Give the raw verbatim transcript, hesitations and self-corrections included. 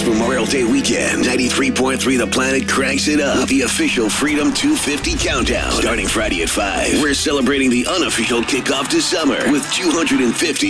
Memorial Day weekend, ninety-three point three The Planet cranks it up with the official Freedom two fifty Countdown. Starting Friday at five, we're celebrating the unofficial kickoff to summer with two hundred fifty